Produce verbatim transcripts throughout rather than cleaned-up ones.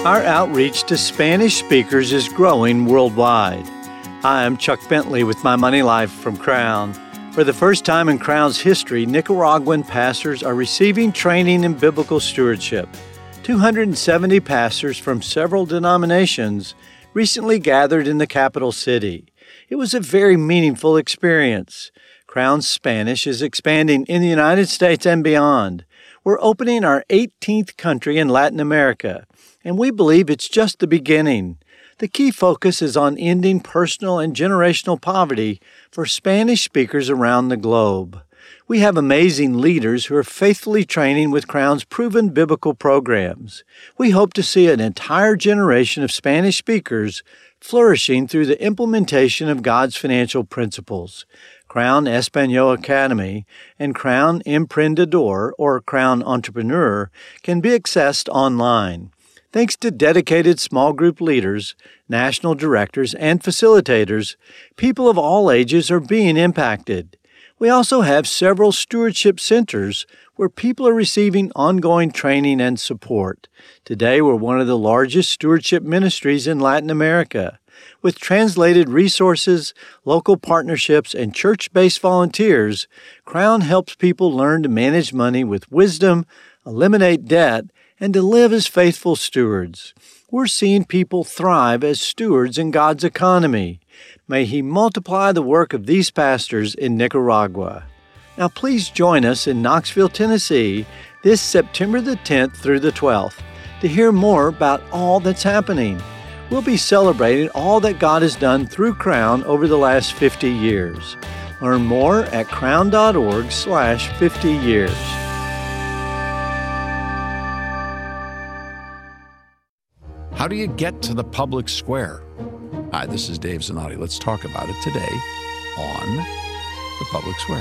Our outreach to Spanish speakers is growing worldwide. I'm Chuck Bentley with My Money Life from Crown. For the first time in Crown's history, Nicaraguan pastors are receiving training in biblical stewardship. two hundred seventy pastors from several denominations recently gathered in the capital city. It was a very meaningful experience. Crown's Spanish is expanding in the United States and beyond. We're opening our eighteenth country in Latin America, and we believe it's just the beginning. The key focus is on ending personal and generational poverty for Spanish speakers around the globe. We have amazing leaders who are faithfully training with Crown's proven biblical programs. We hope to see an entire generation of Spanish speakers flourishing through the implementation of God's financial principles. Crown Espanol Academy and Crown Emprendedor, or Crown Entrepreneur, can be accessed online. Thanks to dedicated small group leaders, national directors, and facilitators, people of all ages are being impacted. We also have several stewardship centers where people are receiving ongoing training and support. Today, we're one of the largest stewardship ministries in Latin America. With translated resources, local partnerships, and church-based volunteers, Crown helps people learn to manage money with wisdom, eliminate debt, and to live as faithful stewards. We're seeing people thrive as stewards in God's economy. May He multiply the work of these pastors in Nicaragua. Now please join us in Knoxville, Tennessee this September the tenth through the twelfth to hear more about all that's happening. We'll be celebrating all that God has done through Crown over the last fifty years. Learn more at crown.org slash 50 years. How do you get to the public square? Hi, this is Dave Zanotti. Let's talk about it today on the public square.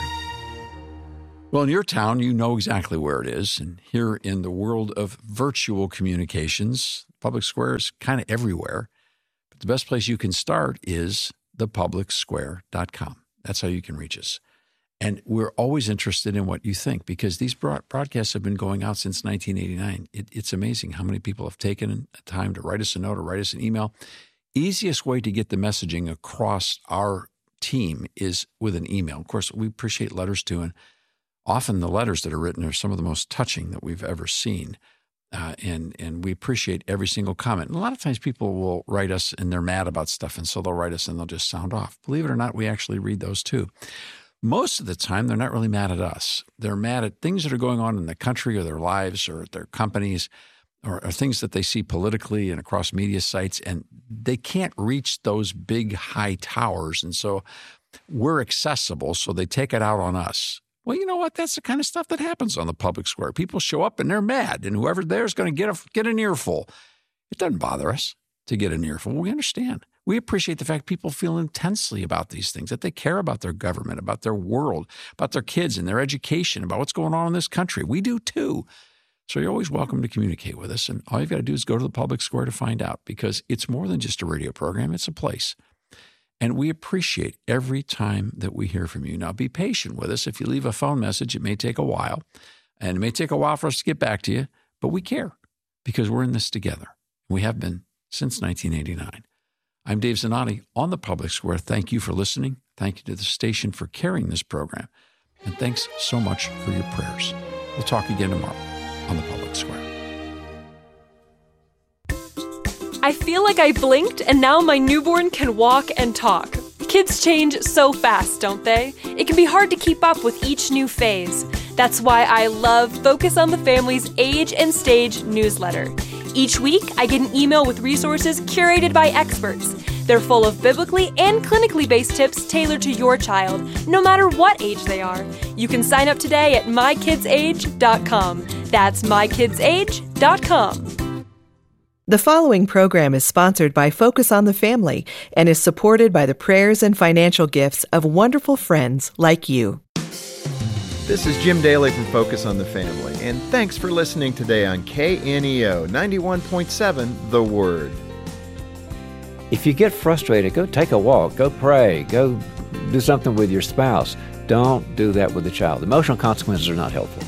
Well, in your town, you know exactly where it is. And here in the world of virtual communications, public square is kind of everywhere. But the best place you can start is the public square dot com. That's how you can reach us. And we're always interested in what you think, because these broad- broadcasts have been going out since nineteen eighty-nine. It, it's amazing how many people have taken time to write us a note or write us an email. Easiest way to get the messaging across our team is with an email. Of course, we appreciate letters too, and often the letters that are written are some of the most touching that we've ever seen. Uh, and and we appreciate every single comment. And a lot of times people will write us and they're mad about stuff, and so they'll write us and they'll just sound off. Believe it or not, we actually read those too. Most of the time, they're not really mad at us. They're mad at things that are going on in the country or their lives or at their companies, or, or things that they see politically and across media sites, and they can't reach those big high towers. And so we're accessible, so they take it out on us. Well, you know what? That's the kind of stuff that happens on the public square. People show up and they're mad, and whoever there is going to get a, get an earful. It doesn't bother us to get an earful. We understand. We appreciate the fact people feel intensely about these things, that they care about their government, about their world, about their kids and their education, about what's going on in this country. We do too. So you're always welcome to communicate with us. And all you've got to do is go to the public square to find out, because it's more than just a radio program. It's a place. And we appreciate every time that we hear from you. Now, be patient with us. If you leave a phone message, it may take a while. And it may take a while for us to get back to you, but we care because we're in this together. We have been since nineteen eighty-nine. I'm Dave Zanotti on the Public Square. Thank you for listening. Thank you to the station for carrying this program. And thanks so much for your prayers. We'll talk again tomorrow on the Public Square. I feel like I blinked and now my newborn can walk and talk. Kids change so fast, don't they? It can be hard to keep up with each new phase. That's why I love Focus on the Family's Age and Stage newsletter. Each week, I get an email with resources curated by experts. They're full of biblically and clinically based tips tailored to your child, no matter what age they are. You can sign up today at my kids age dot com. That's my kids age dot com. The following program is sponsored by Focus on the Family and is supported by the prayers and financial gifts of wonderful friends like you. This is Jim Daly from Focus on the Family, and thanks for listening today on K N E O ninety-one point seven, The Word. If you get frustrated, go take a walk, go pray, go do something with your spouse. Don't do that with a child. Emotional consequences are not helpful.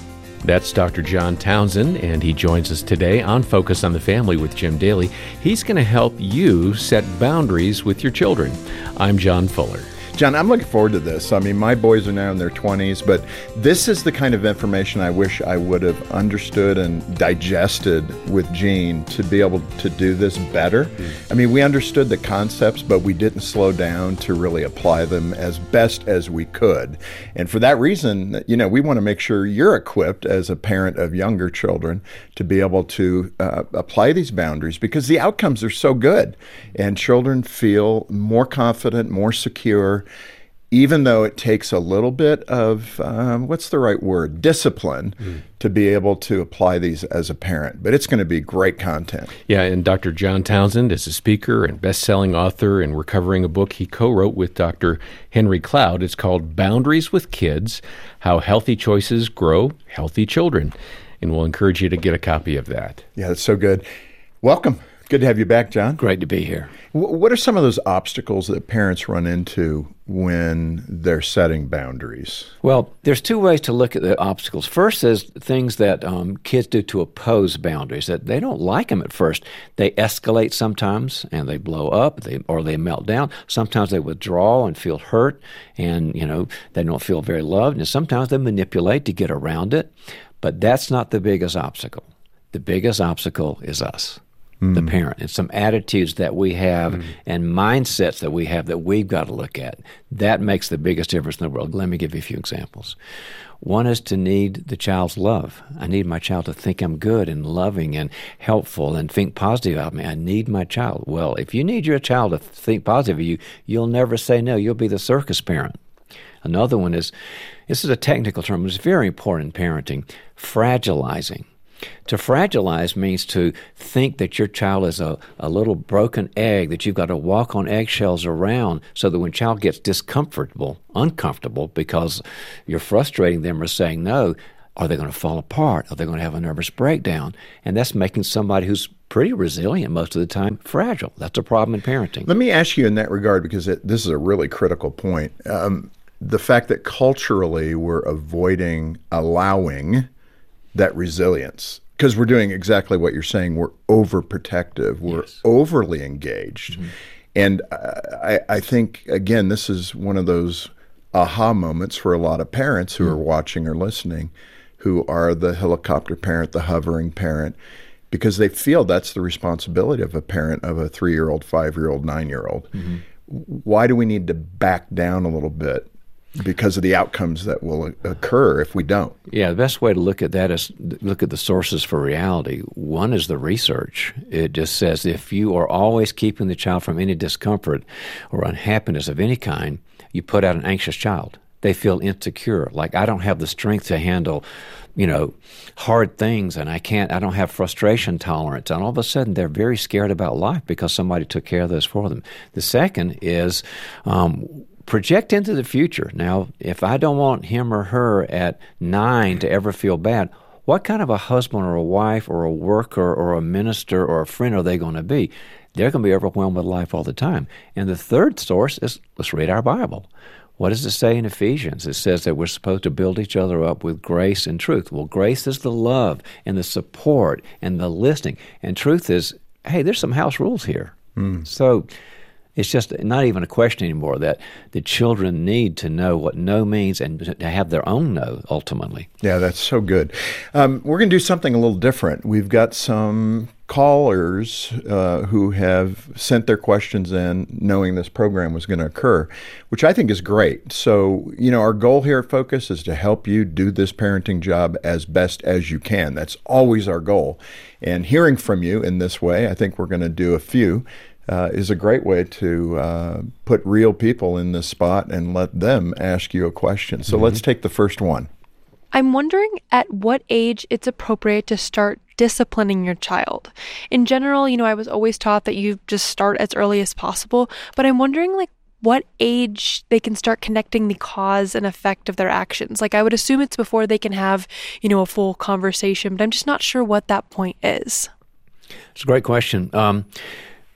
That's Doctor John Townsend, and he joins us today on Focus on the Family with Jim Daly. He's going to help you set boundaries with your children. I'm John Fuller. John, I'm looking forward to this. I mean, my boys are now in their twenties, but this is the kind of information I wish I would have understood and digested with Gene to be able to do this better. Mm. I mean, we understood the concepts, but we didn't slow down to really apply them as best as we could. And for that reason, you know, we want to make sure you're equipped as a parent of younger children to be able to uh, apply these boundaries, because the outcomes are so good and children feel more confident, more secure, even though it takes a little bit of, um, what's the right word, discipline mm. to be able to apply these as a parent. But it's going to be great content. Yeah, and Doctor John Townsend is a speaker and best-selling author, and we're covering a book he co-wrote with Doctor Henry Cloud. It's called Boundaries with Kids, How Healthy Choices Grow Healthy Children. And we'll encourage you to get a copy of that. Yeah, that's so good. Welcome. Good to have you back, John. Great to be here. What are some of those obstacles that parents run into when they're setting boundaries? Well, there's two ways to look at the obstacles. First is things that um, kids do to oppose boundaries, that they don't like them at first. They escalate sometimes, and they blow up, they, or they melt down. Sometimes they withdraw and feel hurt, and you know they don't feel very loved. And sometimes they manipulate to get around it. But that's not the biggest obstacle. The biggest obstacle is us. Mm. The parent, and some attitudes that we have mm. and mindsets that we have that we've got to look at. That makes the biggest difference in the world. Let me give you a few examples. One is to need the child's love. I need my child to think I'm good and loving and helpful and think positive about me. I need my child. Well, if you need your child to think positive of you, you'll never say no. You'll be the circus parent. Another one is, this is a technical term, but it's very important in parenting, fragilizing. To fragilize means to think that your child is a, a little broken egg that you've got to walk on eggshells around, so that when child gets discomfortable, uncomfortable, because you're frustrating them or saying no, are they going to fall apart? Are they going to have a nervous breakdown? And that's making somebody who's pretty resilient most of the time fragile. That's a problem in parenting. Let me ask you in that regard, because it, this is a really critical point. Um, the fact that culturally we're avoiding allowing that resilience, because we're doing exactly what you're saying. We're overprotective. We're yes. overly engaged. Mm-hmm. And I, I think, again, this is one of those aha moments for a lot of parents who mm-hmm. are watching or listening, who are the helicopter parent, the hovering parent, because they feel that's the responsibility of a parent of a three-year-old, five-year-old, nine-year-old. Mm-hmm. Why do we need to back down a little bit? Because of the outcomes that will occur if we don't. Yeah, the best way to look at that is look at the sources for reality. One is the research. It just says if you are always keeping the child from any discomfort or unhappiness of any kind, you put out an anxious child. They feel insecure, like I don't have the strength to handle, you know, hard things, and I can't, I don't have frustration tolerance. And all of a sudden, they're very scared about life because somebody took care of this for them. The second is um, project into the future. Now, if I don't want him or her at nine to ever feel bad, what kind of a husband or a wife or a worker or a minister or a friend are they going to be? They're going to be overwhelmed with life all the time. And the third source is, let's read our Bible. What does it say in Ephesians? It says that we're supposed to build each other up with grace and truth. Well, grace is the love and the support and the listening. And truth is, hey, there's some house rules here. Mm. So it's just not even a question anymore that the children need to know what no means and to have their own no, ultimately. Yeah, that's so good. Um, we're going to do something a little different. We've got some callers uh, who have sent their questions in knowing this program was going to occur, which I think is great. So, you know, our goal here at Focus is to help you do this parenting job as best as you can. That's always our goal. And hearing from you in this way, I think we're going to do a few, uh, is a great way to uh, put real people in this spot and let them ask you a question. So mm-hmm. let's take the first one. I'm wondering at what age it's appropriate to start disciplining your child. In general, you know, I was always taught that you just start as early as possible, but I'm wondering like what age they can start connecting the cause and effect of their actions. Like I would assume it's before they can have, you know, a full conversation, but I'm just not sure what that point is. It's a great question. Um,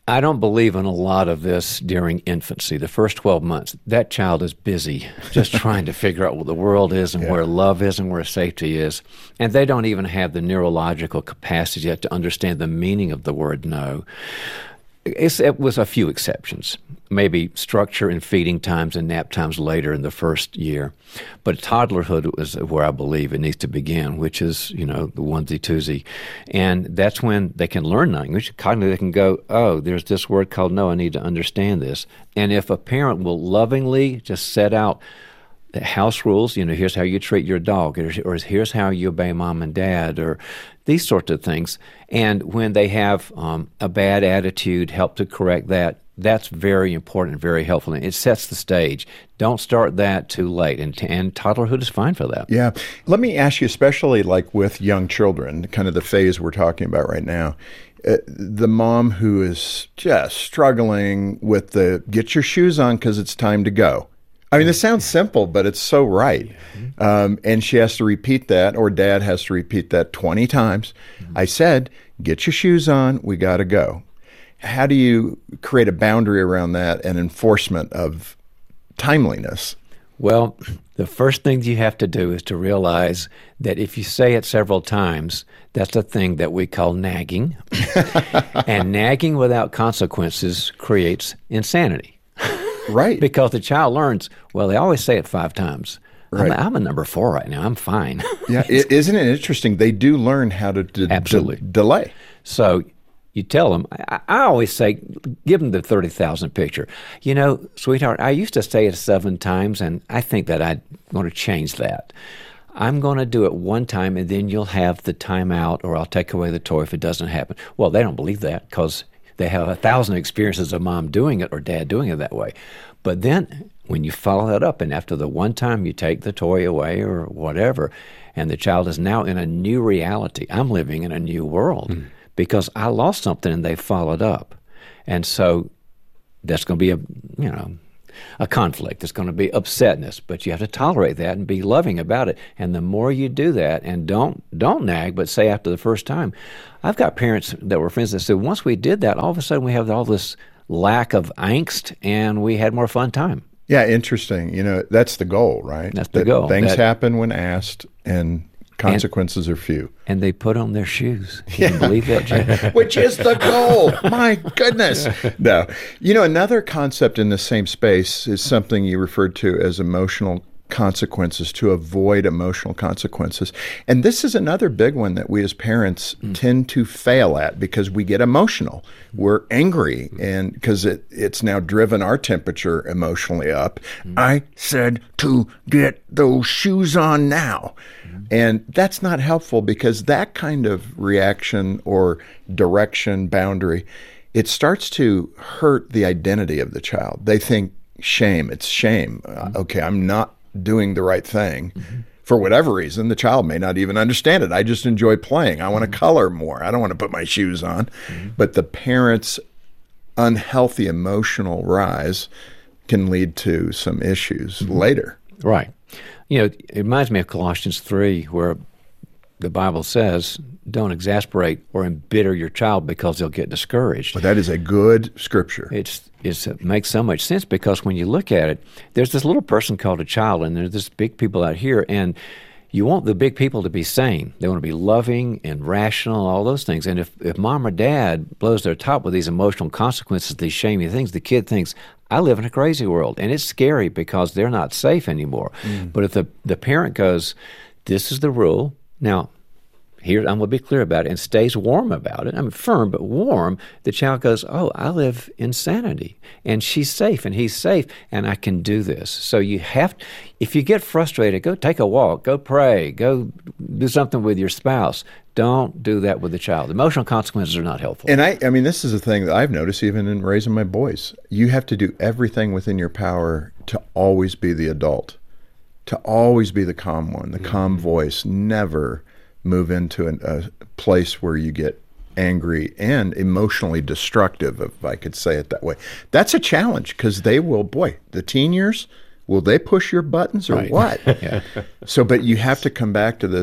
I don't believe in a lot of this during infancy. The first twelve months, that child is busy just trying to figure out what the world is and yeah. where love is and where safety is. And they don't even have the neurological capacity yet to understand the meaning of the word no. It's, it was a few exceptions, maybe structure and feeding times and nap times later in the first year. But toddlerhood is where I believe it needs to begin, which is, you know, the onesie-twosie. And that's when they can learn language. Cognitively, they can go, oh, there's this word called no, I need to understand this. And if a parent will lovingly just set out the house rules, you know, here's how you treat your dog, or, or here's how you obey mom and dad, or these sorts of things. And when they have um, a bad attitude, help to correct that. That's very important and very helpful. And it sets the stage. Don't start that too late. And, and toddlerhood is fine for that. Yeah. Let me ask you, especially like with young children, kind of the phase we're talking about right now, uh, the mom who is just struggling with the get your shoes on because it's time to go. I mean, this sounds simple, but it's so right. Mm-hmm. Um, and she has to repeat that, or dad has to repeat that twenty times. Mm-hmm. I said, get your shoes on, we got to go. How do you create a boundary around that and enforcement of timeliness? Well, the first thing you have to do is to realize that if you say it several times, that's a thing that we call nagging. And nagging without consequences creates insanity. Right. Because the child learns, well, they always say it five times. Right. I'm, I'm a number four right now. I'm fine. Yeah. it, isn't it interesting? They do learn how to d- Absolutely. D- delay. So you tell them, I, I always say, give them the thirty thousand picture. You know, sweetheart, I used to say it seven times, and I think that I'm going to change that. I'm going to do it one time, and then you'll have the timeout, or I'll take away the toy if it doesn't happen. Well, they don't believe that because they have a thousand experiences of mom doing it or dad doing it that way. But then when you follow that up, and after the one time you take the toy away or whatever, and the child is now in a new reality, I'm living in a new world mm. because I lost something and they followed up. And so that's going to be a, you know, a conflict. There's going to be upsetness, but you have to tolerate that and be loving about it. And the more you do that, and don't don't nag, but say after the first time. I've got parents that were friends that said once we did that, all of a sudden we have all this lack of angst, and we had more fun time. Yeah, interesting. You know, that's the goal, right? That's the that goal. Things that, happen when asked, and consequences and, are few. And they put on their shoes. Can yeah. you believe that, Jay? Which is the goal. My goodness. No. You know, another concept in the same space is something you referred to as emotional consequences, to avoid emotional consequences. And this is another big one that we as parents mm. tend to fail at because we get emotional. We're angry, and because it, it's now driven our temperature emotionally up. Mm. I said to get those shoes on now. Mm. And that's not helpful because that kind of reaction or direction, boundary, it starts to hurt the identity of the child. They think shame, it's shame. Mm. Uh, okay, I'm not doing the right thing. Mm-hmm. For whatever reason, the child may not even understand it. I just enjoy playing. I want to mm-hmm. color more. I don't want to put my shoes on. Mm-hmm. But the parent's unhealthy emotional rise can lead to some issues mm-hmm. later. Right. You know, it reminds me of Colossians three, where the Bible says, don't exasperate or embitter your child because they'll get discouraged. Well, that is a good scripture. It's, it's, it makes so much sense because when you look at it, there's this little person called a child, and there's this big people out here, and you want the big people to be sane. They want to be loving and rational, all those things. And if, if mom or dad blows their top with these emotional consequences, these shamey things, the kid thinks, I live in a crazy world. And it's scary because they're not safe anymore. Mm. But if the, the parent goes, this is the rule, now, here, I'm going to be clear about it, and stays warm about it. I'm firm, but warm. The child goes, oh, I live in sanity, and she's safe, and he's safe, and I can do this. So you have, if you get frustrated, go take a walk, go pray, go do something with your spouse. Don't do that with the child. Emotional consequences are not helpful. And I, I mean, this is a thing that I've noticed even in raising my boys. You have to do everything within your power to always be the adult, to always be the calm one, the mm-hmm. calm voice, never move into an, a place where you get angry and emotionally destructive, if I could say it that way. That's a challenge because they will, boy, the teen years, will they push your buttons or right. what? yeah. So, but you have to come back to this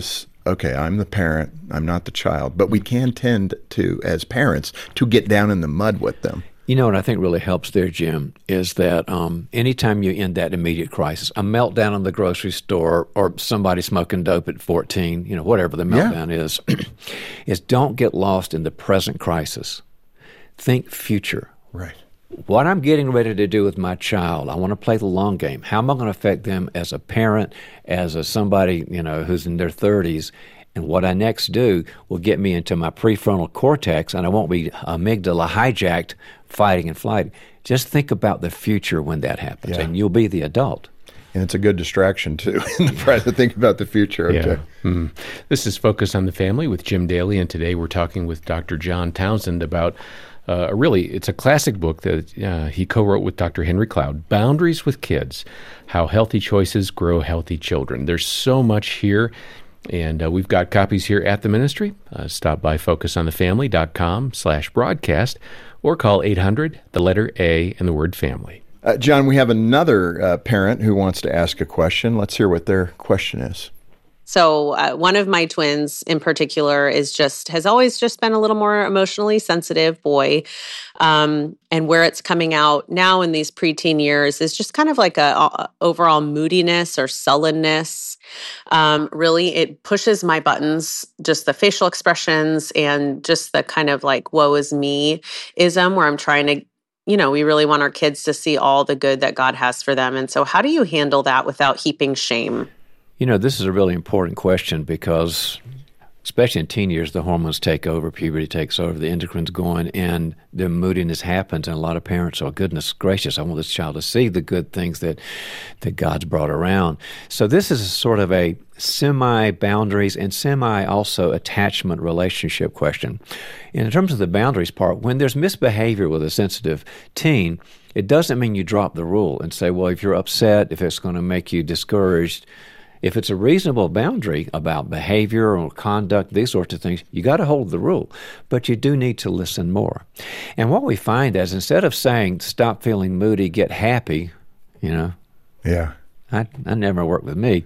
okay, I'm the parent, I'm not the child, but we can tend to, as parents, to get down in the mud with them. You know what I think really helps there, Jim, is that um, anytime you're in that immediate crisis, a meltdown in the grocery store or somebody smoking dope at fourteen, you know, whatever the meltdown yeah. is, is don't get lost in the present crisis. Think future. Right. What I'm getting ready to do with my child, I want to play the long game. How am I going to affect them as a parent, as a somebody, you know, who's in their thirties? And what I next do will get me into my prefrontal cortex, and I won't be amygdala hijacked, fighting and flighting. Just think about the future when that happens, yeah. and you'll be the adult. And it's a good distraction, too, in the present. Think about the future. Yeah. Okay. Mm-hmm. This is Focus on the Family with Jim Daly, and today we're talking with Doctor John Townsend about uh, really, it's a classic book that uh, he co-wrote with Doctor Henry Cloud, Boundaries with Kids, How Healthy Choices Grow Healthy Children. There's so much here. And uh, we've got copies here at the ministry. Uh, stop by focusonthefamily.com slash broadcast or call eight hundred, the letter A, and the word family. Uh, John, we have another uh, parent who wants to ask a question. Let's hear what their question is. So uh, one of my twins in particular is just, has always just been a little more emotionally sensitive boy. Um, and where it's coming out now in these preteen years is just kind of like a, a overall moodiness or sullenness. Um, really, it pushes my buttons, just the facial expressions and just the kind of like, woe is me-ism where I'm trying to, you know, we really want our kids to see all the good that God has for them. And so how do you handle that without heaping shame? You know, this is a really important question because, especially in teen years, the hormones take over, puberty takes over, the endocrine's going, and the moodiness happens, and a lot of parents are, goodness gracious, I want this child to see the good things that, that God's brought around. So this is a sort of a semi-boundaries and semi-also attachment relationship question. In terms of the boundaries part, when there's misbehavior with a sensitive teen, it doesn't mean you drop the rule and say, well, if you're upset, if it's going to make you discouraged, if it's a reasonable boundary about behavior or conduct, these sorts of things, you got to hold the rule. But you do need to listen more. And what we find is instead of saying, stop feeling moody, get happy, you know, yeah, I, I never worked with me,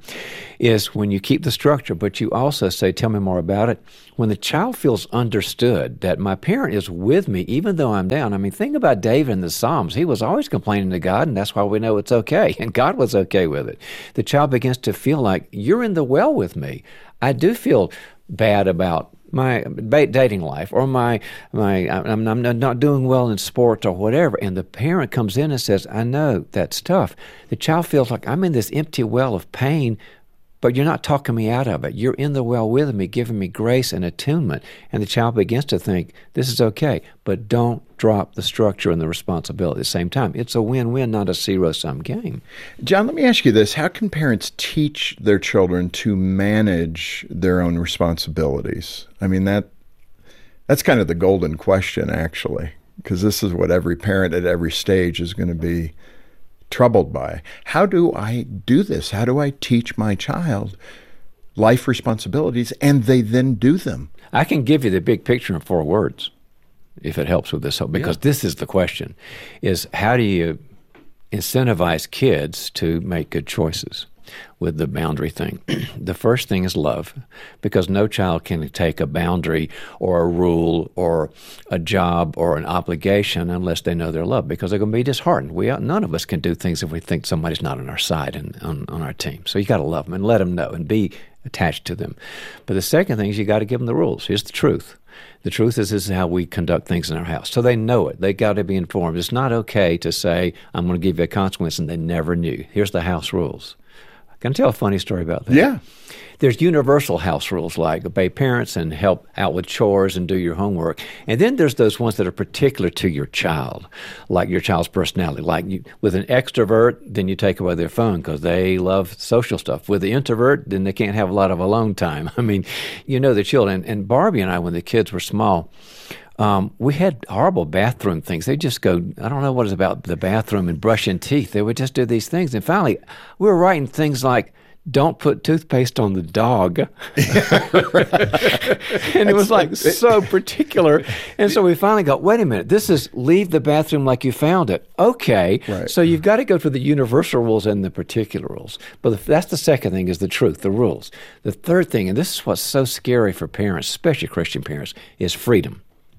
is when you keep the structure, but you also say, tell me more about it. When the child feels understood, that my parent is with me even though I'm down. I mean, think about David in the Psalms. He was always complaining to God, and that's why we know it's okay. And God was okay with it. The child begins to feel like, you're in the well with me. I do feel bad about my dating life or my, my I'm, I'm not doing well in sports or whatever, and the parent comes in and says, I know, that's tough. The child feels like I'm in this empty well of pain, but you're not talking me out of it. You're in the well with me, giving me grace and attunement. And the child begins to think, this is okay, but don't drop the structure and the responsibility at the same time. It's a win-win, not a zero-sum game. John, let me ask you this. How can parents teach their children to manage their own responsibilities? I mean, that that's kind of the golden question, actually, because this is what every parent at every stage is going to be troubled by. How do I do this? How do I teach my child life responsibilities and they then do them? I can give you the big picture in four words, if it helps with this, because yeah. this is the question, is how do you incentivize kids to make good choices with the boundary thing? The first thing is love, because no child can take a boundary or a rule or a job or an obligation unless they know they're loved, because they're going to be disheartened. We None of us can do things if we think somebody's not on our side and on, on our team. So you got to love them and let them know and be attached to them. But the second thing is you got to give them the rules. Here's the truth. The truth is this is how we conduct things in our house. So they know it. They got to be informed. It's not okay to say, I'm going to give you a consequence, and they never knew. Here's the house rules. Can I tell a funny story about that? Yeah. There's universal house rules like obey parents and help out with chores and do your homework. And then there's those ones that are particular to your child, like your child's personality. Like you, with an extrovert, then you take away their phone because they love social stuff. With the introvert, then they can't have a lot of alone time. I mean, you know the children. And Barbie and I, when the kids were small, Um, we had horrible bathroom things. They just go, I don't know what it's about the bathroom and brushing teeth. They would just do these things. And finally, we were writing things like, don't put toothpaste on the dog. And it was like so particular. And so we finally got, wait a minute, this is leave the bathroom like you found it. Okay. Right. So you've got to go to the universal rules and the particular rules. But that's the second thing is the truth, the rules. The third thing, and this is what's so scary for parents, especially Christian parents, is freedom.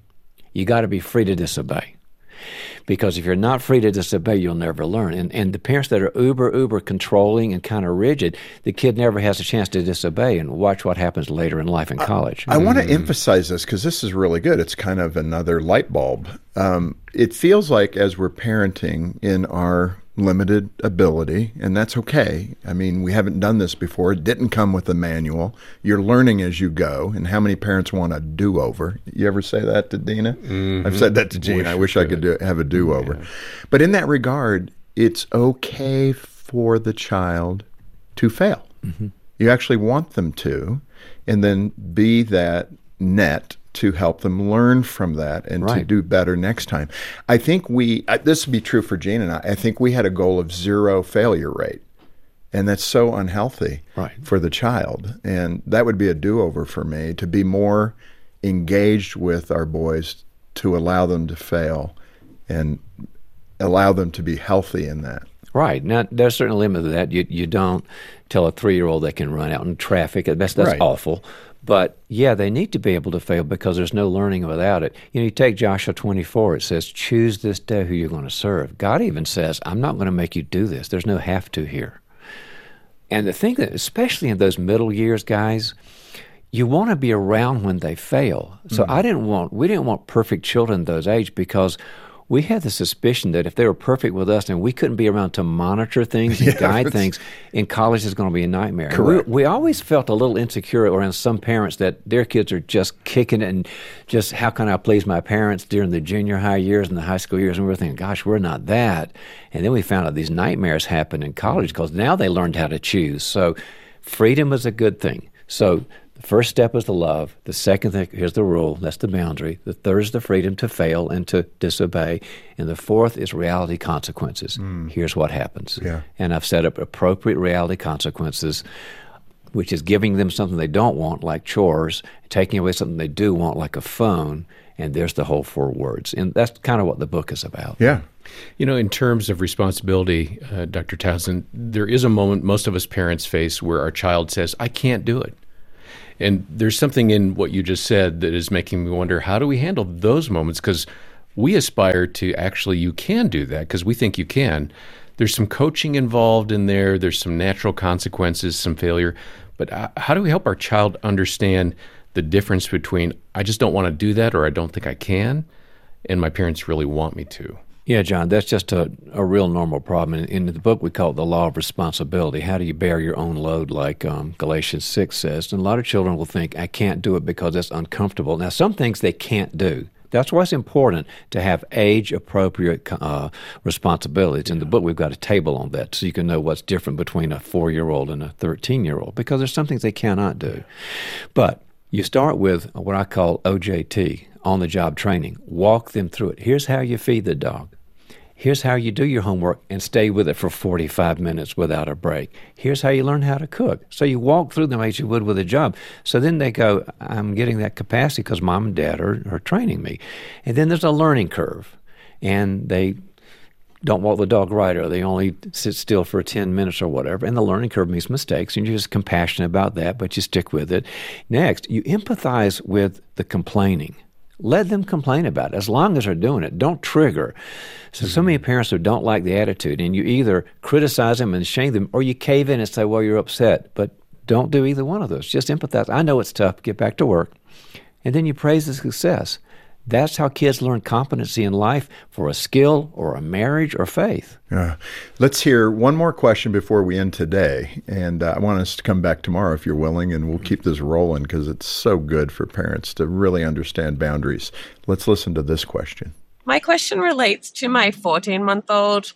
You got to be free to disobey. Because if you're not free to disobey, you'll never learn. And and the parents that are uber, uber controlling and kind of rigid, the kid never has a chance to disobey. And watch what happens later in life in college. I, I want to emphasize this because this is really good. It's kind of another light bulb. Um, it feels like as we're parenting in our limited ability, and that's okay. I mean, we haven't done this before. It didn't come with a manual. You're learning as you go. And how many parents want a do-over? You ever say that to Dina? Mm-hmm. I've said that to Gene. Wish I wish I could do, have a do-over. Yeah. But in that regard, it's okay for the child to fail. Mm-hmm. You actually want them to, and then be that net to help them learn from that and right. to do better next time. I think we, this would be true for Gene and I, I think we had a goal of zero failure rate. And that's so unhealthy right. for the child. And that would be a do-over for me, to be more engaged with our boys, to allow them to fail and allow them to be healthy in that. Right. Now, there's a certain limit to that. You you don't tell a three-year-old they can run out in traffic. That's, that's right. awful. But, yeah, they need to be able to fail because there's no learning without it. You know, you take Joshua twenty-four, it says, choose this day who you're going to serve. God even says, I'm not going to make you do this. There's no have to here. And the thing that, especially in those middle years, guys, you want to be around when they fail. So mm-hmm. I didn't want, we didn't want perfect children at those age because we had the suspicion that if they were perfect with us and we couldn't be around to monitor things and yeah, guide things, in college is going to be a nightmare. Correct. We, we always felt a little insecure around some parents that their kids are just kicking it and just, how can I please my parents during the junior high years and the high school years? And we were thinking, gosh, we're not that. And then we found out these nightmares happen in college because now they learned how to choose. So freedom is a good thing. So the first step is the love. The second thing, here's the rule, that's the boundary. The third is the freedom to fail and to disobey. And the fourth is reality consequences. Mm. Here's what happens. Yeah. And I've set up appropriate reality consequences, which is giving them something they don't want, like chores, taking away something they do want, like a phone, and there's the whole four words. And that's kind of what the book is about. Yeah. You know, in terms of responsibility, uh, Doctor Townsend, there is a moment most of us parents face where our child says, I can't do it. And there's something in what you just said that is making me wonder, how do we handle those moments? Because we aspire to actually, you can do that because we think you can. There's some coaching involved in there. There's some natural consequences, some failure. But how do we help our child understand the difference between, I just don't want to do that, or I don't think I can, and my parents really want me to? Yeah, John, that's just a, a real normal problem. In, in the book, we call it the law of responsibility. How do you bear your own load, like um, Galatians six says? And a lot of children will think, I can't do it because it's uncomfortable. Now, some things they can't do. That's why it's important to have age-appropriate uh, responsibilities. In the book, we've got a table on that so you can know what's different between a four-year-old and a thirteen-year-old, because there's some things they cannot do. But you start with what I call O J T, on-the-job training. Walk them through it. Here's how you feed the dog. Here's how you do your homework and stay with it for forty-five minutes without a break. Here's how you learn how to cook. So you walk through them as you would with a job. So then they go, I'm getting that capacity because mom and dad are, are training me. And then there's a learning curve. And they don't walk the dog right, or they only sit still for ten minutes or whatever. And the learning curve makes mistakes, and you're just compassionate about that, but you stick with it. Next, you empathize with the complaining. Let them complain about it as long as they're doing it. Don't trigger. So, so many parents who don't like the attitude, and you either criticize them and shame them, or you cave in and say, well, you're upset. But don't do either one of those. Just empathize. I know it's tough. Get back to work. And then you praise the success. That's how kids learn competency in life for a skill or a marriage or faith. Yeah. Let's hear one more question before we end today. And uh, I want us to come back tomorrow if you're willing, and we'll keep this rolling because it's so good for parents to really understand boundaries. Let's listen to this question. My question relates to my fourteen-month-old.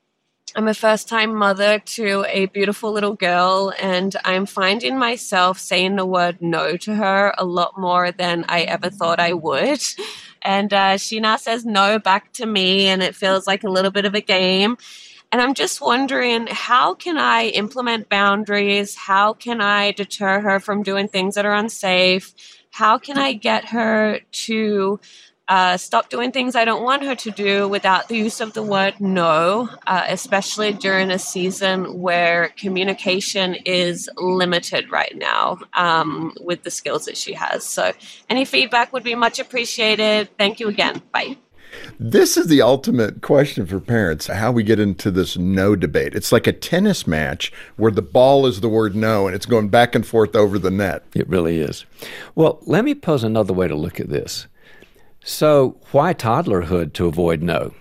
I'm a first-time mother to a beautiful little girl, and I'm finding myself saying the word no to her a lot more than I ever thought I would. And uh, she now says no back to me, and it feels like a little bit of a game. And I'm just wondering, how can I implement boundaries? How can I deter her from doing things that are unsafe? How can I get her to uh, stop doing things I don't want her to do without the use of the word no, uh, especially during a season where communication is limited right now um, with the skills that she has. So any feedback would be much appreciated. Thank you again. Bye. This is the ultimate question for parents, how we get into this no debate. It's like a tennis match where the ball is the word no, and it's going back and forth over the net. It really is. Well, let me pose another way to look at this. So why toddlerhood to avoid no?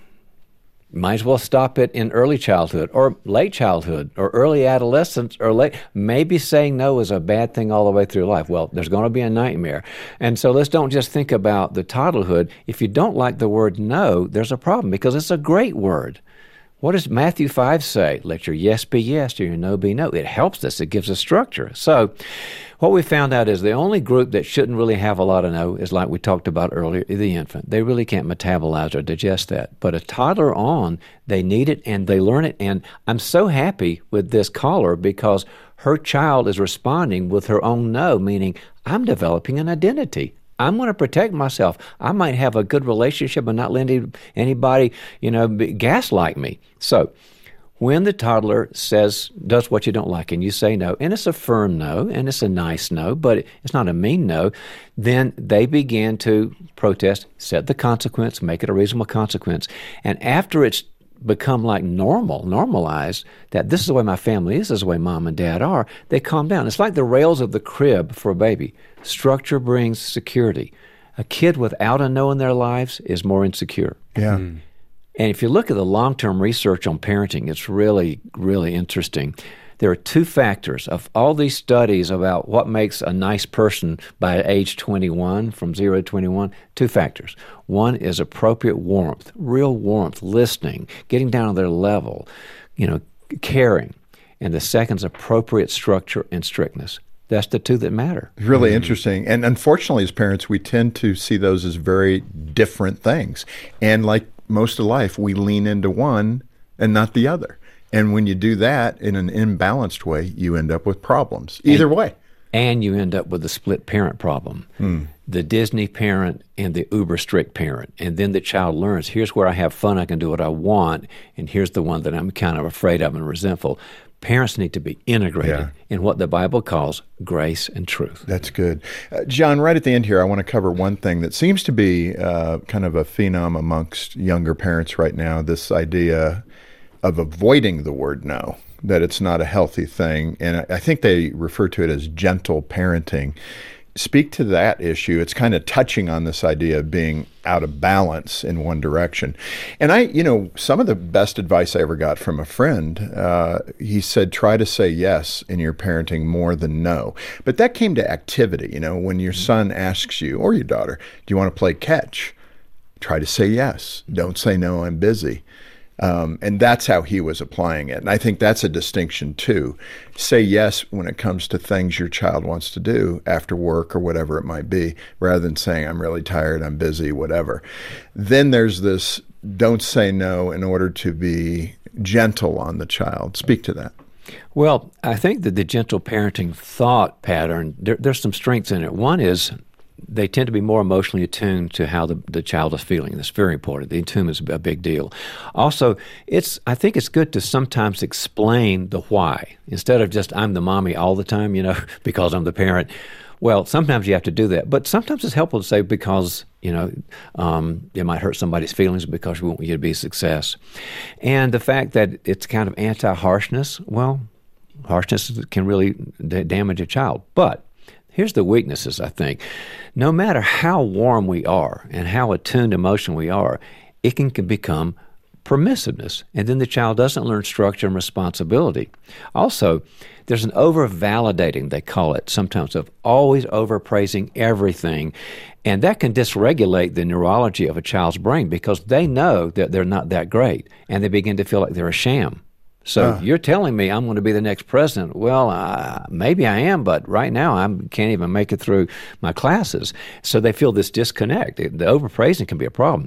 Might as well stop it in early childhood or late childhood or early adolescence or late. Maybe saying no is a bad thing all the way through life. Well, there's going to be a nightmare. And so let's don't just think about the toddlerhood. If you don't like the word no, there's a problem because it's a great word. What does Matthew five say? Let your yes be yes, or your no be no. It helps us. It gives us structure. So what we found out is the only group that shouldn't really have a lot of no is, like we talked about earlier, the infant. They really can't metabolize or digest that. But a toddler on, they need it and they learn it. And I'm so happy with this caller because her child is responding with her own no, meaning I'm developing an identity. I'm going to protect myself. I might have a good relationship and not let anybody, you know, gaslight me. So when the toddler says, does what you don't like, and you say no, and it's a firm no, and it's a nice no, but it's not a mean no, then they begin to protest, set the consequence, make it a reasonable consequence. And after it's become like normal, normalized, that this is the way my family is, this is the way mom and dad are, they calm down. It's like the rails of the crib for a baby. Structure brings security. A kid without a no in their lives is more insecure. Yeah. Mm. And if you look at the long-term research on parenting, it's really, really interesting. There are two factors of all these studies about what makes a nice person by age twenty-one, from zero to twenty-one, two factors. One is appropriate warmth, real warmth, listening, getting down to their level, you know, caring. And the second is appropriate structure and strictness. That's the two that matter. Really mm-hmm. interesting. And unfortunately, as parents, we tend to see those as very different things. And like most of life, we lean into one and not the other. And when you do that in an imbalanced way, you end up with problems. Either and, way. And you end up with a split parent problem. Mm. The Disney parent and the uber strict parent. And then the child learns, here's where I have fun, I can do what I want, and here's the one that I'm kind of afraid of and resentful. Parents need to be integrated yeah. in what the Bible calls grace and truth. That's good. Uh, John, right at the end here, I want to cover one thing that seems to be uh, kind of a phenom amongst younger parents right now, this idea of avoiding the word no, that it's not a healthy thing. And I, I think they refer to it as gentle parenting. Speak to that issue. It's kind of touching on this idea of being out of balance in one direction. And I, you know, some of the best advice I ever got from a friend, uh, he said, try to say yes in your parenting more than no. But that came to activity. You know, when your son asks you, or your daughter, do you want to play catch? Try to say yes. Don't say no, I'm busy. Um, and that's how he was applying it. And I think that's a distinction too. Say yes when it comes to things your child wants to do after work or whatever it might be, rather than saying, I'm really tired, I'm busy, whatever. Then there's this don't say no in order to be gentle on the child. Speak to that. Well, I think that the gentle parenting thought pattern, there, there's some strengths in it. One is they tend to be more emotionally attuned to how the, the child is feeling. That's very important. The attunement is a big deal. Also, it's I think it's good to sometimes explain the why. Instead of just, I'm the mommy all the time, you know, because I'm the parent. Well, sometimes you have to do that. But sometimes it's helpful to say because, you know, um, it might hurt somebody's feelings because we want you to be a success. And the fact that it's kind of anti-harshness, well, harshness can really d- damage a child. But here's the weaknesses, I think. No matter how warm we are and how attuned emotion we are, it can, can become permissiveness, and then the child doesn't learn structure and responsibility. Also, there's an over-validating, they call it sometimes, of always over-praising everything, and that can dysregulate the neurology of a child's brain because they know that they're not that great, and they begin to feel like they're a sham. So uh. you're telling me I'm going to be the next president. Well, uh, maybe I am, but right now I can't even make it through my classes. So they feel this disconnect. The overpraising can be a problem.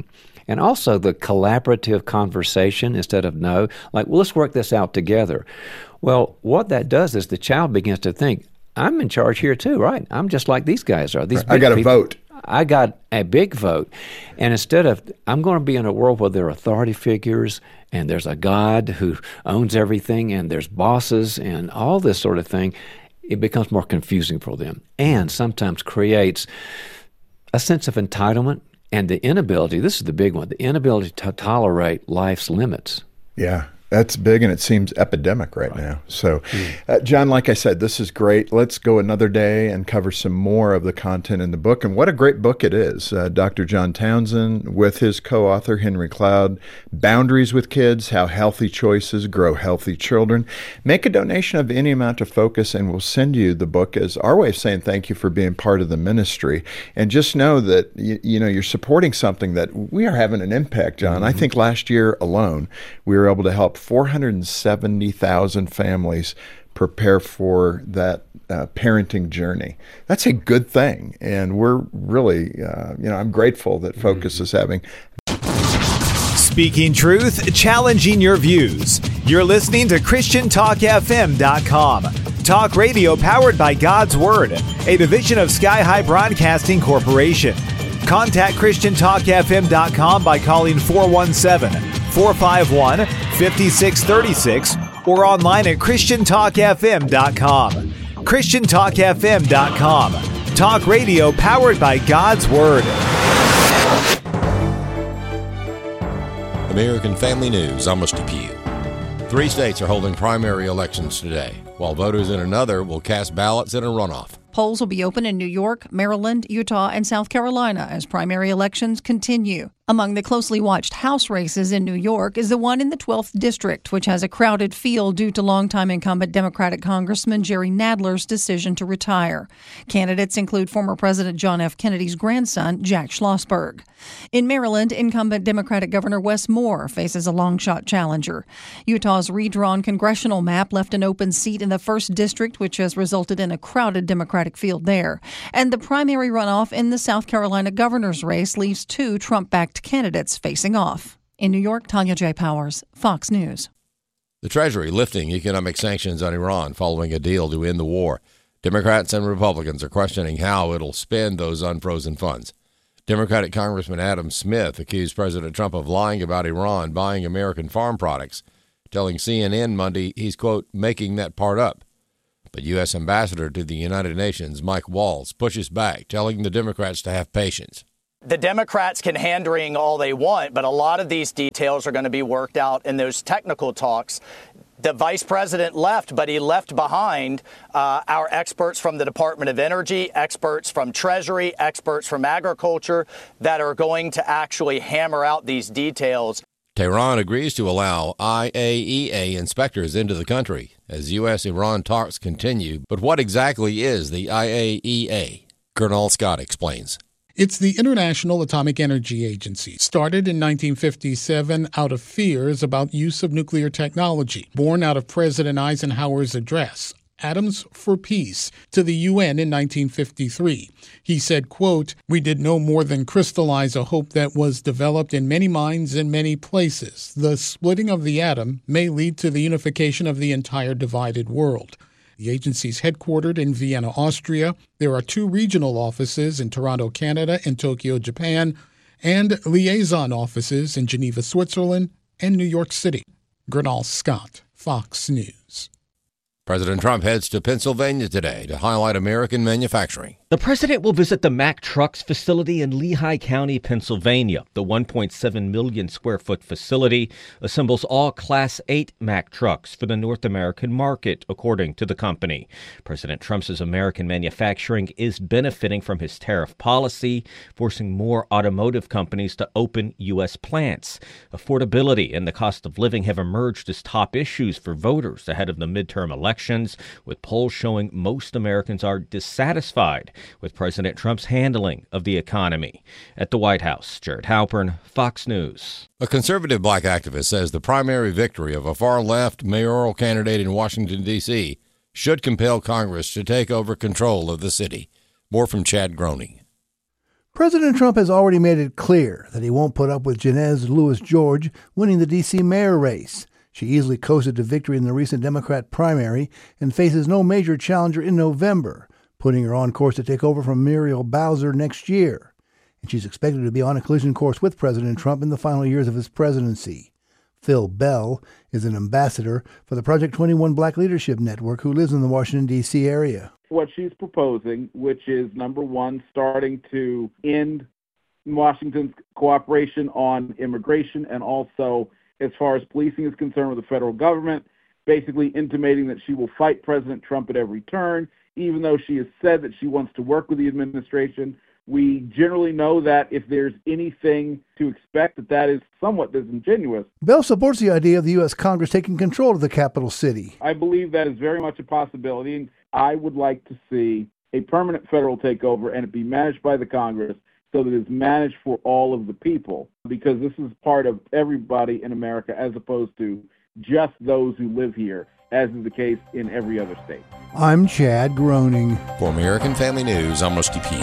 And also the collaborative conversation instead of no, like, well, let's work this out together. Well, what that does is the child begins to think, I'm in charge here too, right? I'm just like these guys are. These I got a people, vote. I got a big vote. And instead of, I'm going to be in a world where there are authority figures and there's a God who owns everything and there's bosses and all this sort of thing, it becomes more confusing for them and sometimes creates a sense of entitlement and the inability, this is the big one, the inability to tolerate life's limits. Yeah. That's big, and it seems epidemic right, right. now. So, uh, John, like I said, this is great. Let's go another day and cover some more of the content in the book. And what a great book it is. Uh, Doctor John Townsend with his co-author, Henry Cloud, Boundaries with Kids, How Healthy Choices Grow Healthy Children. Make a donation of any amount to Focus, and we'll send you the book as our way of saying thank you for being part of the ministry. And just know that, you, you know, you're supporting something that we are having an impact, John. Mm-hmm. I think last year alone, we were able to help four hundred seventy thousand families prepare for that uh, parenting journey. That's a good thing. And we're really, uh, you know, I'm grateful that Focus is having. Speaking truth, challenging your views. You're listening to Christian Talk F M dot com. Talk radio powered by God's Word, a division of Sky High Broadcasting Corporation. Contact Christian Talk F M dot com by calling four one seven, four five one, five six three six or online at Christian Talk F M dot com. Christian Talk F M dot com. Talk radio powered by God's Word. American Family News, I'm Mister Pugh. Three states are holding primary elections today, while voters in another will cast ballots in a runoff. Polls will be open in New York, Maryland, Utah, and South Carolina as primary elections continue. Among the closely watched House races in New York is the one in the twelfth District, which has a crowded field due to longtime incumbent Democratic Congressman Jerry Nadler's decision to retire. Candidates include former President John F. Kennedy's grandson, Jack Schlossberg. In Maryland, incumbent Democratic Governor Wes Moore faces a long-shot challenger. Utah's redrawn congressional map left an open seat in the first district, which has resulted in a crowded Democratic field there. And the primary runoff in the South Carolina governor's race leaves two Trump-backed candidates facing off. In New York, Tanya J. Powers, Fox News. The Treasury lifting economic sanctions on Iran following a deal to end the war. Democrats and Republicans are questioning how it'll spend those unfrozen funds. Democratic Congressman Adam Smith accused President Trump of lying about Iran buying American farm products, telling C N N Monday he's, quote, making that part up. But U S Ambassador to the United Nations, Mike Waltz, pushes back, telling the Democrats to have patience. The Democrats can hand-wring all they want, but a lot of these details are going to be worked out in those technical talks. The vice president left, but he left behind uh, our experts from the Department of Energy, experts from Treasury, experts from agriculture that are going to actually hammer out these details. Tehran agrees to allow I A E A inspectors into the country as U S Iran talks continue. But what exactly is the I A E A? Colonel Scott explains. It's the International Atomic Energy Agency, started in nineteen fifty-seven out of fears about use of nuclear technology, born out of President Eisenhower's address, Atoms for Peace, to the U N in nineteen fifty-three. He said, quote, "We did no more than crystallize a hope that was developed in many minds in many places. The splitting of the atom may lead to the unification of the entire divided world." The agency is headquartered in Vienna, Austria. There are two regional offices in Toronto, Canada, and Tokyo, Japan, and liaison offices in Geneva, Switzerland, and New York City. Gernal Scott, Fox News. President Trump heads to Pennsylvania today to highlight American manufacturing. The president will visit the Mack Trucks facility in Lehigh County, Pennsylvania. The one point seven million square foot facility assembles all Class eight Mack trucks for the North American market, according to the company. President Trump says American manufacturing is benefiting from his tariff policy, forcing more automotive companies to open U S plants. Affordability and the cost of living have emerged as top issues for voters ahead of the midterm elections, with polls showing most Americans are dissatisfied with President Trump's handling of the economy. At the White House, Jared Halpern, Fox News. A conservative black activist says the primary victory of a far-left mayoral candidate in Washington, D C should compel Congress to take over control of the city. More from Chad Groening. President Trump has already made it clear that he won't put up with Jeanette Louis George winning the D C mayor race. She easily coasted to victory in the recent Democrat primary and faces no major challenger in November, putting her on course to take over from Muriel Bowser next year. And she's expected to be on a collision course with President Trump in the final years of his presidency. Phil Bell is an ambassador for the Project twenty-one Black Leadership Network who lives in the Washington, D C area. What she's proposing, which is, number one, starting to end Washington's cooperation on immigration, and also, as far as policing is concerned with the federal government, basically intimating that she will fight President Trump at every turn, even though she has said that she wants to work with the administration. We generally know that if there's anything to expect, that that is somewhat disingenuous. Bell supports the idea of the U S Congress taking control of the capital city. I believe that is very much a possibility, and I would like to see a permanent federal takeover and it be managed by the Congress so that it's managed for all of the people, because this is part of everybody in America as opposed to just those who live here, as is the case in every other state. I'm Chad Groening. For American Family News, I'm Rusty P.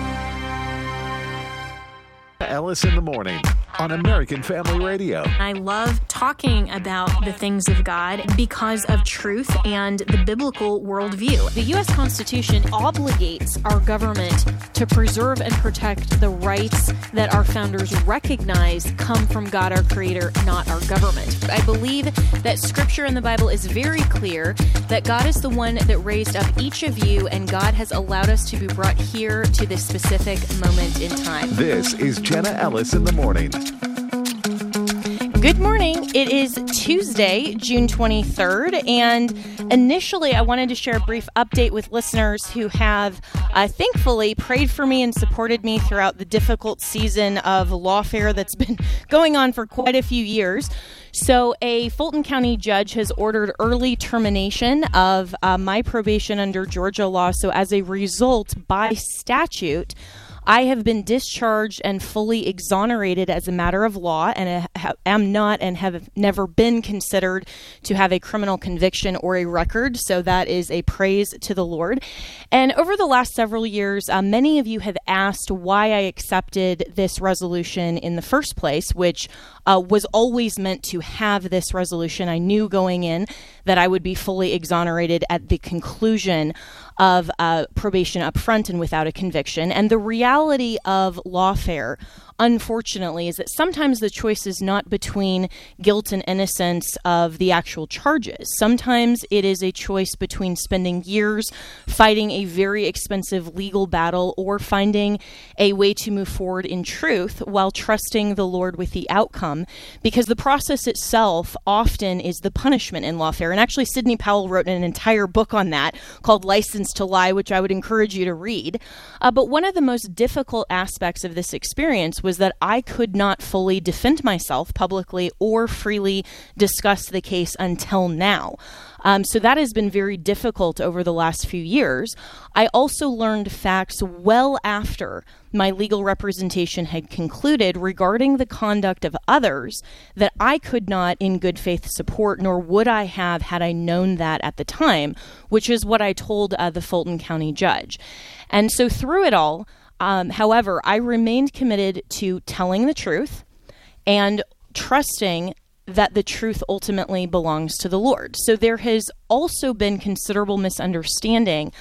Ellis in the Morning on American Family Radio. I love talking about the things of God because of truth and the biblical worldview. The U S Constitution obligates our government to preserve and protect the rights that our founders recognize come from God, our Creator, not our government. I believe that Scripture in the Bible is very clear that God is the one that raised up each of you, and God has allowed us to be brought here to this specific moment in time. This is Jenna Ellis in the Morning. Good morning. It is Tuesday, June twenty-third, and initially I wanted to share a brief update with listeners who have uh, thankfully prayed for me and supported me throughout the difficult season of lawfare that's been going on for quite a few years. So a Fulton County judge has ordered early termination of uh, my probation under Georgia law. So as a result, by statute, I have been discharged and fully exonerated as a matter of law, and am not and have never been considered to have a criminal conviction or a record. So that is a praise to the Lord. And over the last several years, uh, many of you have asked why I accepted this resolution in the first place, which uh, was always meant to have this resolution. I knew going in that I would be fully exonerated at the conclusion of uh, probation up front and without a conviction. And the reality of lawfare, unfortunately, is that sometimes the choice is not between guilt and innocence of the actual charges. Sometimes it is a choice between spending years fighting a very expensive legal battle or finding a way to move forward in truth while trusting the Lord with the outcome, because the process itself often is the punishment in lawfare. And actually, Sidney Powell wrote an entire book on that called License to Lie, which I would encourage you to read. Uh, but one of the most difficult aspects of this experience was that I could not fully defend myself publicly or freely discuss the case until now. Um, so that has been very difficult over the last few years. I also learned facts well after my legal representation had concluded regarding the conduct of others that I could not in good faith support, nor would I have had I known that at the time, which is what I told uh, the Fulton County judge. And so through it all, um, however, I remained committed to telling the truth and trusting that the truth ultimately belongs to the Lord. So there has also been considerable misunderstanding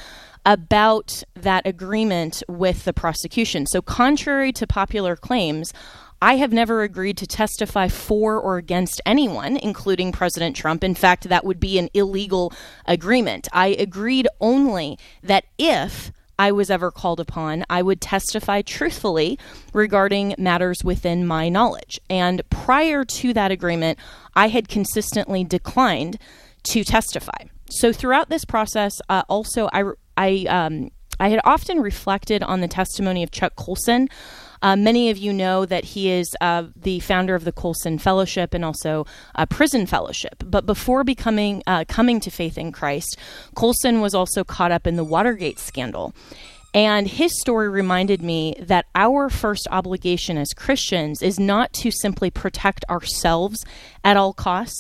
about that agreement with the prosecution. So contrary to popular claims, I have never agreed to testify for or against anyone, including President Trump. In fact, that would be an illegal agreement. I agreed only that if I was ever called upon, I would testify truthfully regarding matters within my knowledge. And prior to that agreement, I had consistently declined to testify. So throughout this process, uh, also, I, I, um, I had often reflected on the testimony of Chuck Colson. Uh, many of you know that he is uh, the founder of the Colson Fellowship and also a prison fellowship. But before becoming uh, coming to faith in Christ, Colson was also caught up in the Watergate scandal. And his story reminded me that our first obligation as Christians is not to simply protect ourselves at all costs,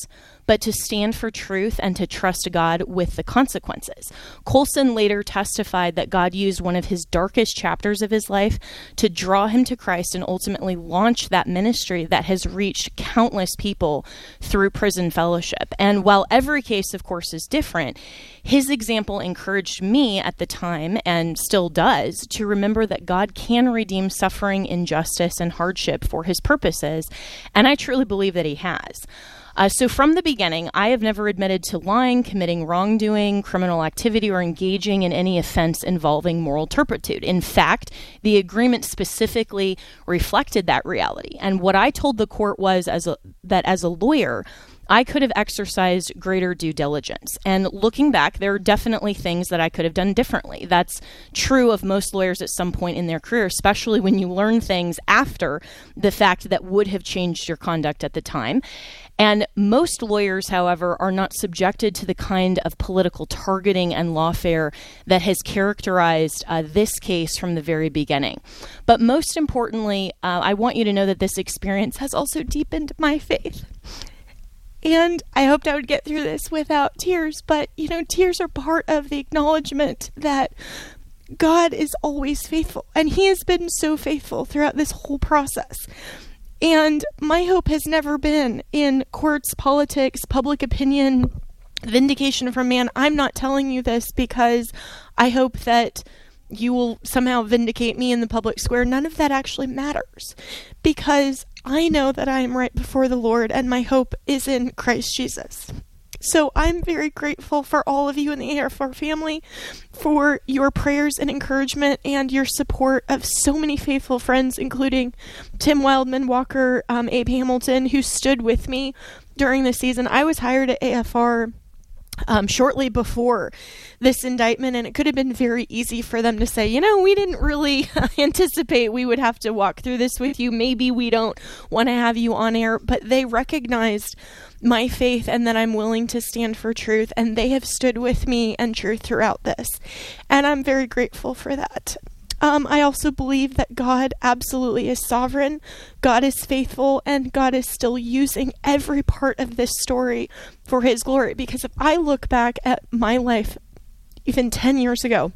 but to stand for truth and to trust God with the consequences. Colson later testified that God used one of his darkest chapters of his life to draw him to Christ and ultimately launch that ministry that has reached countless people through prison fellowship. And while every case, of course, is different, his example encouraged me at the time, and still does, to remember that God can redeem suffering, injustice, and hardship for his purposes, and I truly believe that he has. Uh, so from the beginning, I have never admitted to lying, committing wrongdoing, criminal activity, or engaging in any offense involving moral turpitude. In fact, the agreement specifically reflected that reality. And what I told the court was as a, that as a lawyer, I could have exercised greater due diligence. And looking back, there are definitely things that I could have done differently. That's true of most lawyers at some point in their career, especially when you learn things after the fact that would have changed your conduct at the time. And most lawyers, however, are not subjected to the kind of political targeting and lawfare that has characterized uh, this case from the very beginning. But most importantly, uh, I want you to know that this experience has also deepened my faith. And I hoped I would get through this without tears, but, you know, tears are part of the acknowledgement that God is always faithful, and he has been so faithful throughout this whole process. And my hope has never been in courts, politics, public opinion, vindication from man. I'm not telling you this because I hope that you will somehow vindicate me in the public square. None of that actually matters, because I know that I am right before the Lord, and my hope is in Christ Jesus. So I'm very grateful for all of you in the A F R family, for your prayers and encouragement and your support of so many faithful friends, including Tim Wildman Walker, um, Abe Hamilton, who stood with me during the season. I was hired at A F R Um, shortly before this indictment, and it could have been very easy for them to say, you know, we didn't really anticipate we would have to walk through this with you. Maybe we don't want to have you on air, but they recognized my faith and that I'm willing to stand for truth, and they have stood with me and truth throughout this, and I'm very grateful for that. Um, I also believe that God absolutely is sovereign, God is faithful, and God is still using every part of this story for his glory. Because if I look back at my life even ten years ago,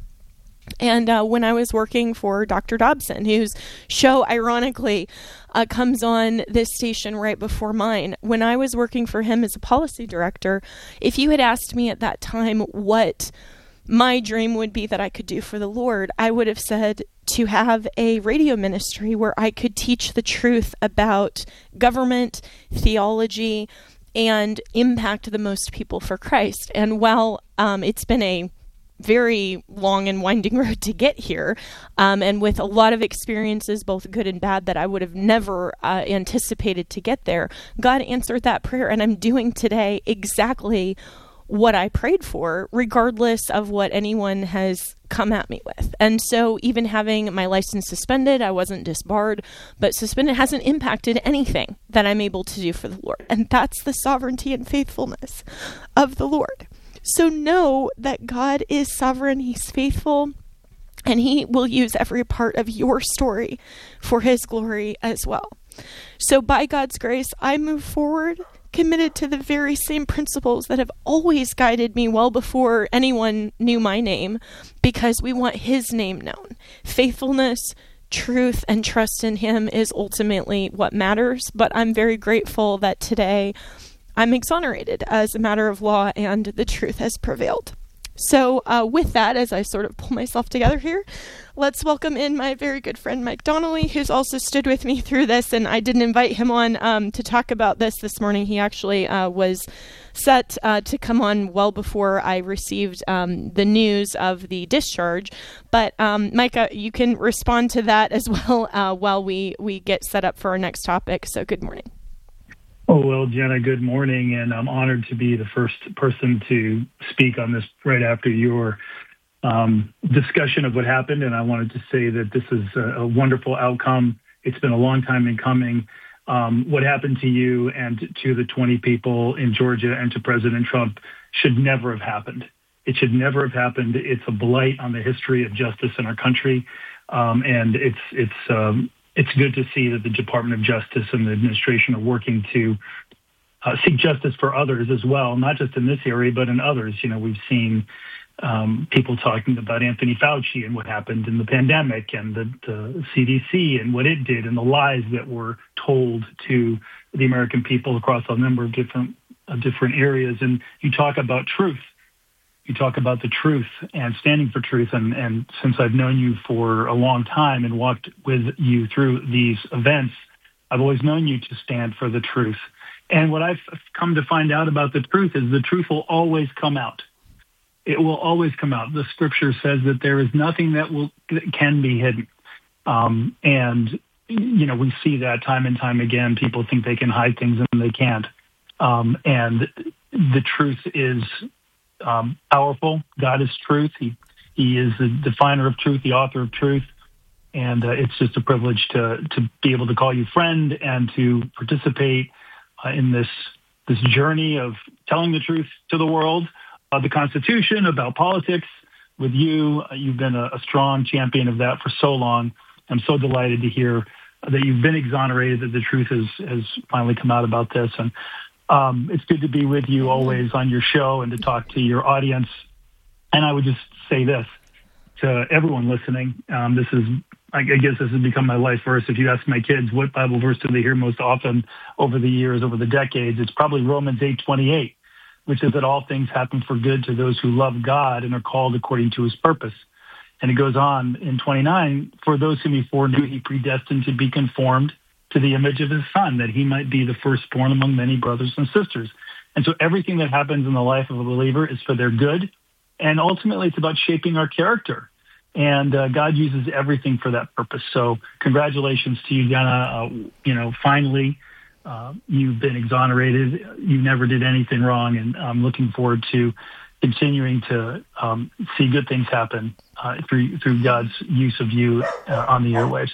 and uh, when I was working for Doctor Dobson, whose show, ironically, uh, comes on this station right before mine, when I was working for him as a policy director, if you had asked me at that time what my dream would be that I could do for the Lord, I would have said to have a radio ministry where I could teach the truth about government, theology, and impact the most people for Christ. And while um, it's been a very long and winding road to get here, um, and with a lot of experiences, both good and bad, that I would have never uh, anticipated to get there, God answered that prayer, and I'm doing today exactly what I prayed for, regardless of what anyone has come at me with. And so even having my license suspended, I wasn't disbarred, but suspended hasn't impacted anything that I'm able to do for the Lord. And that's the sovereignty and faithfulness of the Lord. So know that God is sovereign, he's faithful, and he will use every part of your story for his glory as well. So by God's grace, I move forward committed to the very same principles that have always guided me well before anyone knew my name, because we want his name known. Faithfulness, truth, and trust in him is ultimately what matters, but I'm very grateful that today I'm exonerated as a matter of law and the truth has prevailed. So uh, with that, as I sort of pull myself together here, let's welcome in my very good friend Mike Donnelly, who's also stood with me through this. And I didn't invite him on um, to talk about this this morning. He actually uh, was set uh, to come on well before I received um, the news of the discharge. But um, Micah, you can respond to that as well uh, while we, we get set up for our next topic. So good morning. Oh, well, Jenna, good morning, and I'm honored to be the first person to speak on this right after your um, discussion of what happened, and I wanted to say that this is a, a wonderful outcome. It's been a long time in coming. Um, what happened to you and to the twenty people in Georgia and to President Trump should never have happened. It should never have happened. It's a blight on the history of justice in our country, um, and it's it's um, It's good to see that the Department of Justice and the administration are working to uh, seek justice for others as well, not just in this area, but in others. You know, we've seen um, people talking about Anthony Fauci and what happened in the pandemic, and the, the C D C and what it did, and the lies that were told to the American people across a number of different uh, different areas. And you talk about truth. You talk about the truth and standing for truth. And, and since I've known you for a long time and walked with you through these events, I've always known you to stand for the truth. And what I've come to find out about the truth is the truth will always come out. It will always come out. The scripture says that there is nothing that will that can be hidden. Um, and, you know, we see that time and time again. People think they can hide things and they can't. Um, and the truth is um, powerful. God is truth. He, he is the definer of truth, the author of truth. And uh, it's just a privilege to, to be able to call you friend and to participate uh, in this, this journey of telling the truth to the world, uh, the Constitution, about politics. With you, uh, you've been a, a strong champion of that for so long. I'm so delighted to hear that you've been exonerated, that the truth has, has finally come out about this. And um, it's good to be with you always on your show and to talk to your audience. And I would just say this to everyone listening. Um, this is, I guess this has become my life verse. If you ask my kids what Bible verse do they hear most often over the years, over the decades, it's probably Romans eight twenty-eight, which is that all things happen for good to those who love God and are called according to his purpose. And it goes on in twenty-nine, for those whom he foreknew, he predestined to be conformed to the image of his son, that he might be the firstborn among many brothers and sisters. And so everything that happens in the life of a believer is for their good. And ultimately, it's about shaping our character. And uh, God uses everything for that purpose. So congratulations to you, Jenna. Uh, you know, finally, uh, you've been exonerated. You never did anything wrong. And I'm looking forward to continuing to um, see good things happen uh, through through God's use of you uh, on the airwaves.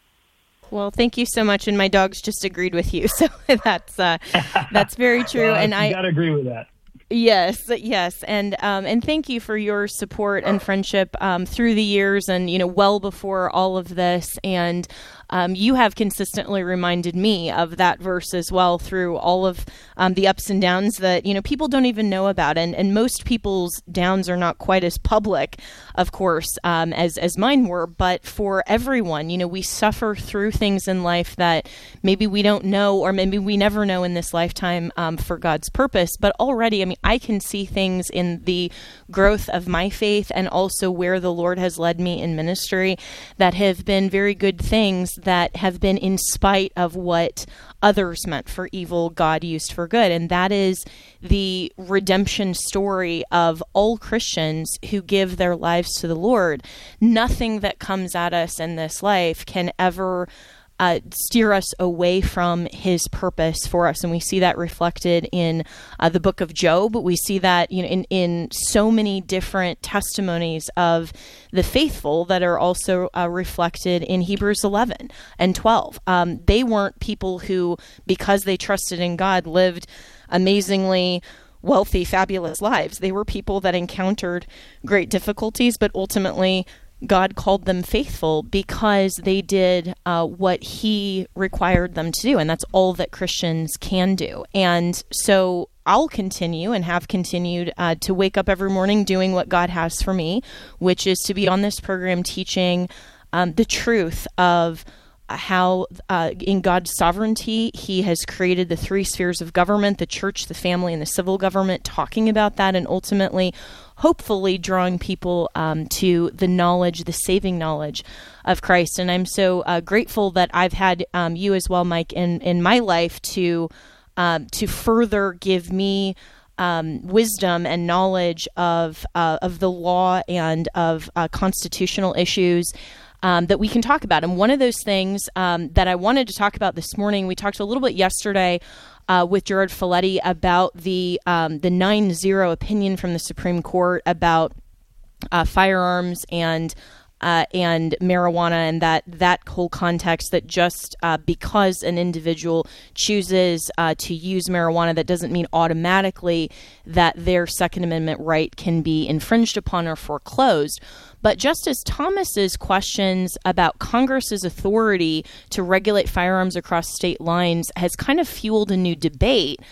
Well, thank you so much. And my dogs just agreed with you. So that's uh, that's very true. well, and you I got to agree with that. Yes, yes, and um, and thank you for your support and friendship um, through the years, and you know, well before all of this. And um, you have consistently reminded me of that verse as well through all of um, the ups and downs that you know people don't even know about, and and most people's downs are not quite as public, of course, um, as as mine were. But for everyone, you know, we suffer through things in life that maybe we don't know, or maybe we never know in this lifetime um, for God's purpose. But already, I mean, I can see things in the growth of my faith and also where the Lord has led me in ministry that have been very good things that have been in spite of what others meant for evil, God used for good. And that is the redemption story of all Christians who give their lives to the Lord. Nothing that comes at us in this life can ever Uh, steer us away from his purpose for us. And we see that reflected in uh, the book of Job. We see that you know in, in so many different testimonies of the faithful that are also uh, reflected in Hebrews eleven and twelve. Um, they weren't people who, because they trusted in God, lived amazingly wealthy, fabulous lives. They were people that encountered great difficulties, but ultimately God called them faithful because they did uh, what he required them to do. And that's all that Christians can do. And so I'll continue and have continued uh, to wake up every morning doing what God has for me, which is to be on this program teaching um, the truth of how uh, in God's sovereignty, he has created the three spheres of government, the church, the family, and the civil government, talking about that and ultimately, hopefully drawing people um, to the knowledge, the saving knowledge of Christ. And I'm so uh, grateful that I've had um, you as well, Mike, in, in my life to, um, to further give me Um, wisdom and knowledge of uh, of the law and of uh, constitutional issues um, that we can talk about. And one of those things um, that I wanted to talk about this morning, we talked a little bit yesterday uh, with Gerard Folletti about the um, the nine zero opinion from the Supreme Court about uh, firearms and Uh, and marijuana, and that that whole context that just uh, because an individual chooses uh, to use marijuana, that doesn't mean automatically that their Second Amendment right can be infringed upon or foreclosed. But Justice Thomas's questions about Congress's authority to regulate firearms across state lines has kind of fueled a new debate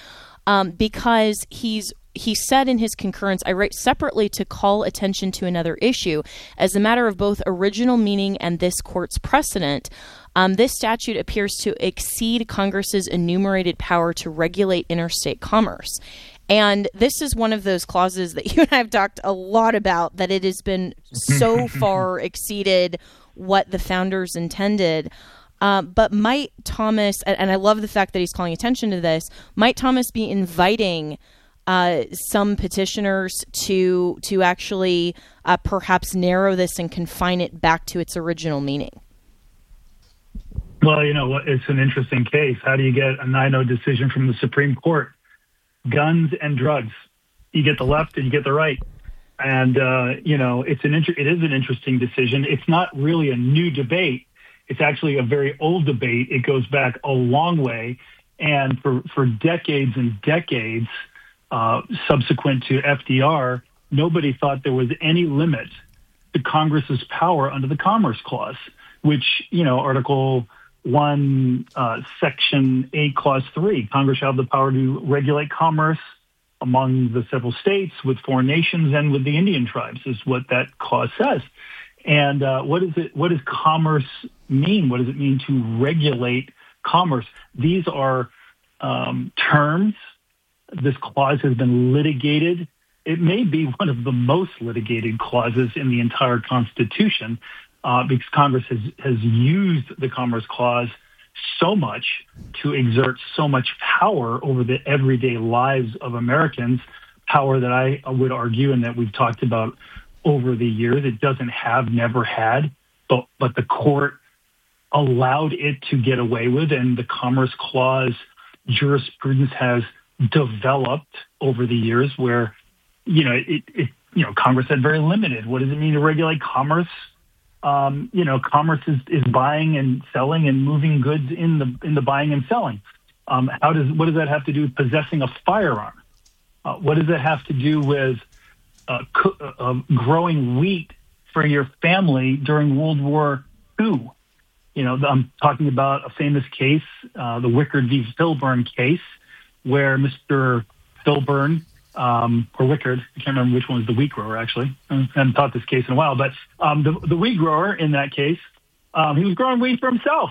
um, because he's He said in his concurrence, I write separately to call attention to another issue. As a matter of both original meaning and this court's precedent, um, this statute appears to exceed Congress's enumerated power to regulate interstate commerce. And this is one of those clauses that you and I have talked a lot about, that it has been so far exceeded what the founders intended. Um, but might Thomas, and I love the fact that he's calling attention to this, might Thomas be inviting Uh, some petitioners to to actually uh, perhaps narrow this and confine it back to its original meaning? Well, you know, it's an interesting case. How do you get a nine oh decision from the Supreme Court? Guns and drugs. You get the left and you get the right. And, uh, you know, it's an inter- it is an interesting decision. It's not really a new debate. It's actually a very old debate. It goes back a long way. And for, for decades and decades, Uh, subsequent to F D R, nobody thought there was any limit to Congress's power under the Commerce Clause, which, you know, Article one, uh, Section eight, Clause three, Congress shall have the power to regulate commerce among the several states, with foreign nations, and with the Indian tribes, is what that clause says. And uh, what is it? What does commerce mean? What does it mean to regulate commerce? These are um, terms. This clause has been litigated. It may be one of the most litigated clauses in the entire Constitution, uh, because Congress has, has used the Commerce Clause so much to exert so much power over the everyday lives of Americans, power that I would argue, and that we've talked about over the years, it doesn't have, never had, but, but the court allowed it to get away with, and the Commerce Clause jurisprudence has developed over the years, where, you know, it, it, you know, Congress said very limited. What does it mean to regulate commerce? Um, you know, commerce is, is buying and selling and moving goods in the in the buying and selling. Um, how does what does that have to do with possessing a firearm? Uh, what does that have to do with uh, co- uh, growing wheat for your family during World War Two? You know, I'm talking about a famous case, uh, the Wickard v. Filburn case, where Mister Filburn, um, or Wickard, I can't remember which one was the wheat grower, actually. I haven't taught this case in a while, but um, the, the wheat grower in that case, um, he was growing wheat for himself.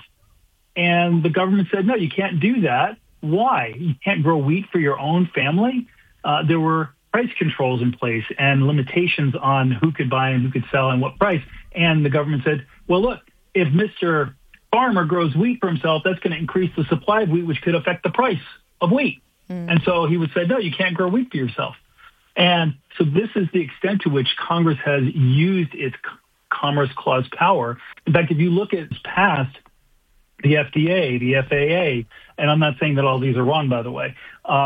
And the government said, no, you can't do that. Why? You can't grow wheat for your own family? Uh, there were price controls in place and limitations on who could buy and who could sell and what price. And the government said, well, look, if Mister Farmer grows wheat for himself, that's going to increase the supply of wheat, which could affect the price of wheat. Mm. And so he would say, no, you can't grow wheat for yourself. And so this is the extent to which Congress has used its Commerce Clause power. In fact, if you look at its past, the F D A, the F A A, and I'm not saying that all these are wrong, by the way, uh,